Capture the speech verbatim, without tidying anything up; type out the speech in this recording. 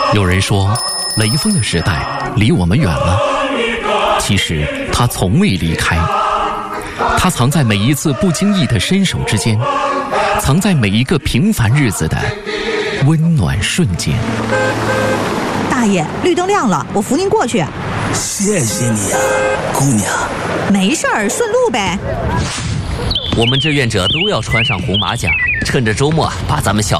有人说，雷锋的时代离我们远了，其实他从未离开。他藏在每一次不经意的伸手之间，藏在每一个平凡日子的温暖瞬间。 大爷，绿灯亮了，我扶您过去。 谢谢你啊，姑娘。 没事儿，顺路呗。 我们志愿者都要穿上红马甲，趁着周末把咱们小